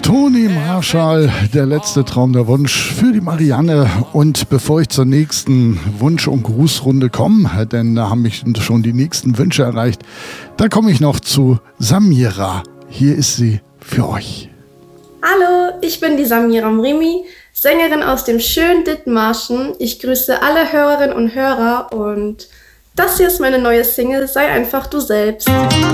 Toni Marshall, der letzte Traum, der Wunsch für die Marianne. Und bevor ich zur nächsten Wunsch- und Grußrunde komme, denn da haben mich schon die nächsten Wünsche erreicht, da komme ich noch zu Samira. Hier ist sie für euch. Hallo, ich bin die Samira Mrimi, Sängerin aus dem schönen Dithmarschen. Ich grüße alle Hörerinnen und Hörer und das hier ist meine neue Single, Sei einfach du selbst.